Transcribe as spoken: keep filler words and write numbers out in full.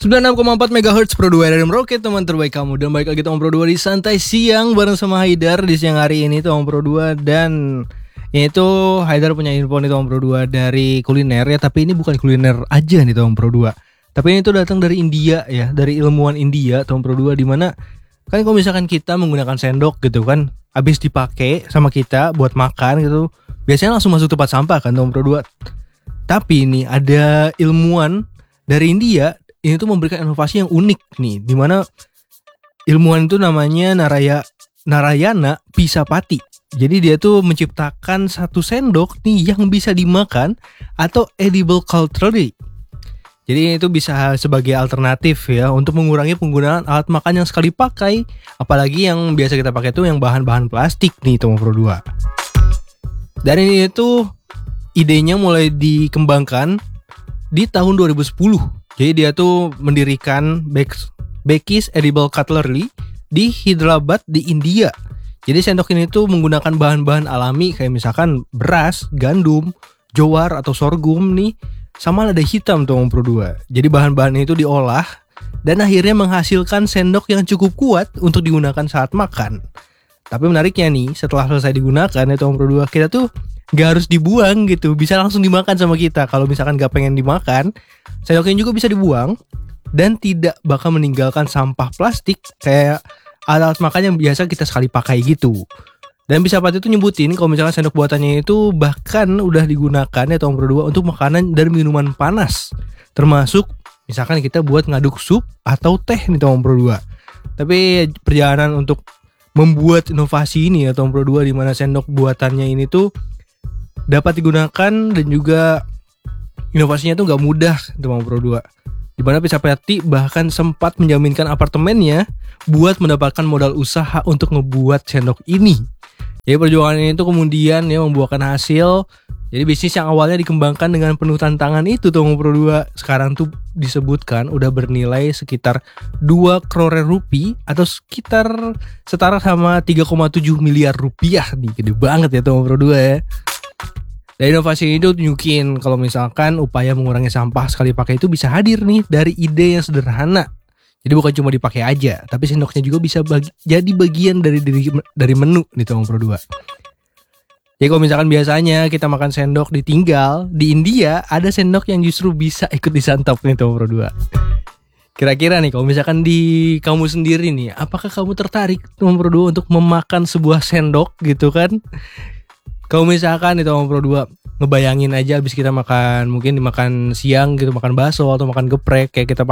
sembilan puluh enam koma empat megahertz Pro dua dari Merauke, teman terbaik kamu. Dan balik lagi Tom Pro dua di Santai Siang bareng sama Haidar di siang hari ini Tom Pro dua. Dan ini tuh Haidar punya info nih Tom Pro dua dari kuliner ya. Tapi ini bukan kuliner aja nih Tom Pro dua. Tapi ini tuh datang dari India ya, dari ilmuwan India Tom Pro dua. Dimana kan kalau misalkan kita menggunakan sendok gitu kan, habis dipakai sama kita buat makan gitu, biasanya langsung masuk tempat sampah kan Tom Pro dua. Tapi ini ada ilmuwan dari India, ini tuh memberikan inovasi yang unik nih, dimana ilmuwan itu namanya Naraya Narayana Pisapati. Jadi dia tuh menciptakan satu sendok nih yang bisa dimakan atau edible cutlery. Jadi itu bisa sebagai alternatif ya untuk mengurangi penggunaan alat makan yang sekali pakai, apalagi yang biasa kita pakai itu yang bahan-bahan plastik nih Tom Pro dua. Dan ini tuh idenya mulai dikembangkan di tahun dua ribu sepuluh. Jadi dia tuh mendirikan Becky's Edible Cutlery di Hyderabad di India. Jadi sendok ini tuh menggunakan bahan-bahan alami kayak misalkan beras, gandum, jowar atau sorghum nih, sama lada hitam Tom Pro dua. Jadi bahan-bahan itu diolah dan akhirnya menghasilkan sendok yang cukup kuat untuk digunakan saat makan. Tapi menariknya nih, setelah selesai digunakan ya Tom Pro dua, kita tuh gak harus dibuang gitu, bisa langsung dimakan sama kita. Kalau misalkan gak pengen dimakan, sendoknya juga bisa dibuang dan tidak bakal meninggalkan sampah plastik kayak alat makan yang biasa kita sekali pakai gitu. Dan Pisapati itu nyebutin kalau misalkan sendok buatannya itu bahkan udah digunakan ya Tom Pro dua untuk makanan dan minuman panas, termasuk misalkan kita buat ngaduk sup atau teh nih Tom Pro dua. Tapi perjalanan untuk membuat inovasi ini ya Tom Pro dua, di mana sendok buatannya ini tuh dapat digunakan dan juga inovasinya tuh gak mudah Tom Pro dua. Di mana Pisapati bahkan sempat menjaminkan apartemennya buat mendapatkan modal usaha untuk ngebuat sendok ini. Jadi perjuangan ini tuh kemudian ya membuahkan hasil. Jadi bisnis yang awalnya dikembangkan dengan penuh tantangan itu Tom Pro dua sekarang tuh disebutkan udah bernilai sekitar dua crore rupiah atau sekitar setara sama tiga koma tujuh miliar rupiah nih. Gede banget ya Tom Pro dua ya. Dan inovasi ini tuh tunjukin kalau misalkan upaya mengurangi sampah sekali pakai itu bisa hadir nih dari ide yang sederhana. Jadi bukan cuma dipakai aja, tapi sendoknya juga bisa bagi, jadi bagian dari dari, dari menu di Tom Pro dua. Jadi kalau misalkan biasanya kita makan sendok ditinggal, di India ada sendok yang justru bisa ikut disantap nih Tom Pro dua. Kira-kira nih kalau misalkan di kamu sendiri nih, apakah kamu tertarik Tom Pro dua untuk memakan sebuah sendok gitu kan? Kalau misalkan itu Tom Pro dua, ngebayangin aja abis kita makan, mungkin dimakan siang gitu, makan bakso atau makan geprek kayak kita